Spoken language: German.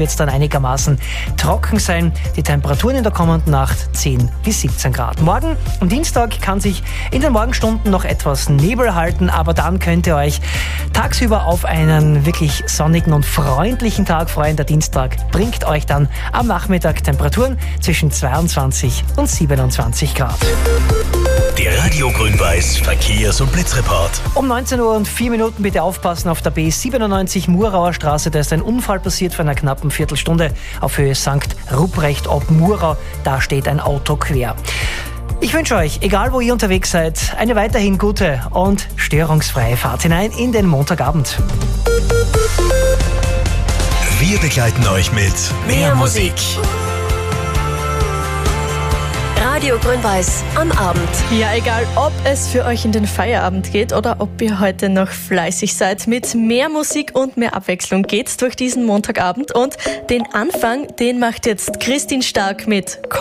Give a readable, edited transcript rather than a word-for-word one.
wird es dann einigermaßen trocken sein. Die Temperaturen in der kommenden Nacht 10 bis 17 Grad. Morgen am Dienstag kann sich in den Morgenstunden noch etwas Nebel halten, aber dann könnt ihr euch tagsüber auf einen wirklich sonnigen und freundlichen Tag freuen. Der Dienstag bringt euch dann am Nachmittag Temperaturen zwischen 22 und 27 Grad. Der Radio Grün-Weiß Verkehrs- und Blitzreport. Um 19 Uhr und 4 Minuten bitte aufpassen auf der B97 Murauer Straße. Da ist ein Unfall passiert vor einer knappen Viertelstunde auf Höhe St. Ruprecht ob Murau. Da steht ein Auto quer. Ich wünsche euch, egal wo ihr unterwegs seid, eine weiterhin gute und störungsfreie Fahrt hinein in den Montagabend. Wir begleiten euch mit mehr Musik. Radio Grün-Weiß am Abend. Ja, egal ob es für euch in den Feierabend geht oder ob ihr heute noch fleißig seid, mit mehr Musik und mehr Abwechslung geht's durch diesen Montagabend. Und den Anfang, den macht jetzt Christine Stark mit